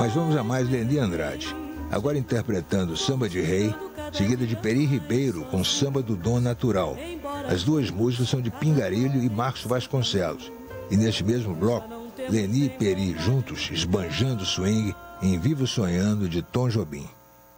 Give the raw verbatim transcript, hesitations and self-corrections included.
Mas vamos a mais Leni Andrade, agora interpretando Samba de Rei, seguida de Peri Ribeiro com Samba do Dom Natural. As duas músicas são de Pingarelho e Marcos Vasconcelos. E neste mesmo bloco, Leni e Peri juntos, esbanjando swing em Vivo Sonhando de Tom Jobim.